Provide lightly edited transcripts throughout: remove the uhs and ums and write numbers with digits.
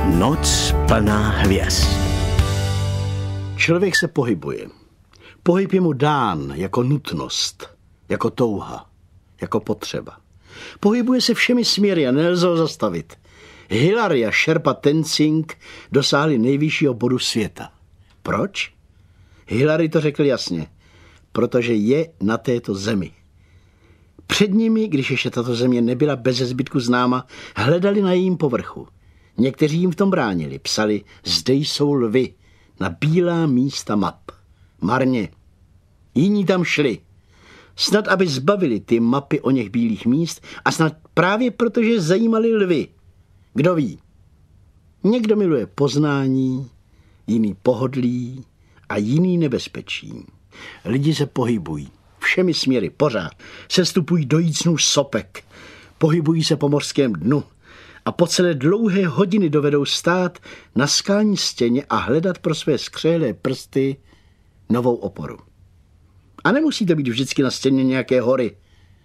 Noc plná hvězd. Člověk se pohybuje. Pohyb je mu dán jako nutnost, jako touha, jako potřeba. Pohybuje se všemi směry a nelze ho zastavit. Hilary a Sherpa Tenzing dosáhli nejvyššího bodu světa. Proč? Hilary to řekl jasně. Protože je na této zemi. Před nimi, když ještě tato země nebyla beze zbytku známa, hledali na jejím povrchu. Někteří jim v tom bránili, psali, zde jsou lvy, na bílá místa map. Marně. Jiní tam šli. Snad, aby zbavili ty mapy o něch bílých míst a snad právě protože zajímali lvy. Kdo ví? Někdo miluje poznání, jiný pohodlí a jiný nebezpečí. Lidi se pohybují všemi směry pořád. Sestupují do jícnů sopek. Pohybují se po mořském dnu. A po celé dlouhé hodiny dovedou stát na skalní stěně a hledat pro své skřehlé prsty novou oporu. A nemusí to být vždycky na stěně nějaké hory.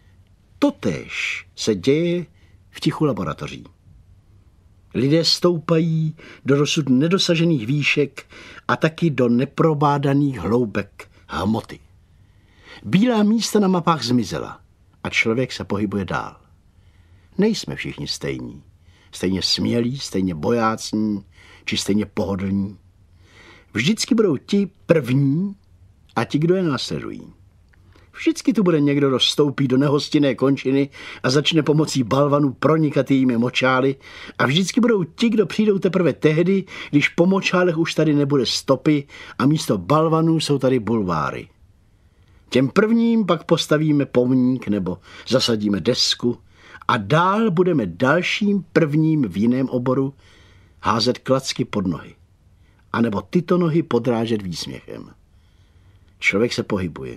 Totéž se děje v tichu laboratoří. Lidé stoupají do dosud nedosažených výšek a taky do neprobádaných hloubek hmoty. Bílá místa na mapách zmizela a člověk se pohybuje dál. Nejsme všichni stejní. Stejně smělí, stejně bojácní, či stejně pohodlní. Vždycky budou ti první a ti, kdo je následují. Vždycky tu bude někdo, kdo vstoupí do nehostinné končiny a začne pomocí balvanů pronikat jejími močály a vždycky budou ti, kdo přijdou teprve tehdy, když po močálech už tady nebude stopy a místo balvanů jsou tady bulváry. Těm prvním pak postavíme pomník nebo zasadíme desku a dál budeme dalším prvním v jiném oboru házet klacky pod nohy. A nebo tyto nohy podrážet výsměchem. Člověk se pohybuje.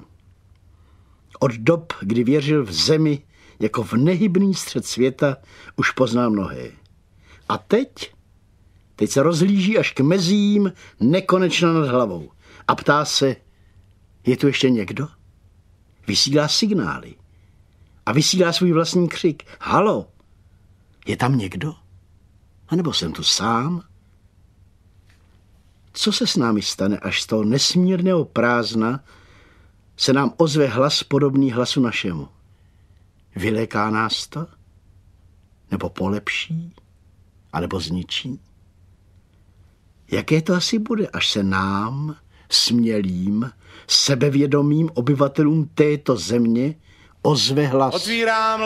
Od dob, kdy věřil v zemi jako v nehybný střed světa, už poznal mnohé. A teď se rozhlíží až k mezím nekonečna nad hlavou. A ptá se, je tu ještě někdo? Vysílá signály. A vysílá svůj vlastní křik. Halo, je tam někdo? A nebo jsem tu sám? Co se s námi stane, až z toho nesmírného prázdna se nám ozve hlas podobný hlasu našemu? Vyléká nás to? Nebo polepší? A nebo zničí? Jaké to asi bude, až se nám, smělým, sebevědomým obyvatelům této země ozve hlas? Otvírám